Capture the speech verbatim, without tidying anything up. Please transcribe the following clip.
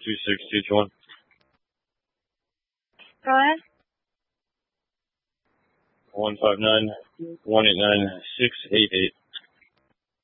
two six two two one. Go ahead. one five nine, one eight nine, six eight eight.